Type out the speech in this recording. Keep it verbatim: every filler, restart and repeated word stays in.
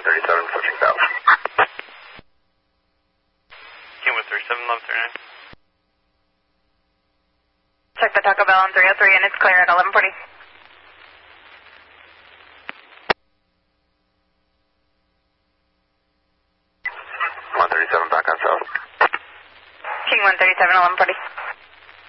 thirty-seven, switching south. King one thirty-seven, eleven thirty-nine. Check the Taco Bell on three oh three and it's clear at eleven forty. one thirty-seven, back on south. King one thirty-seven, eleven forty.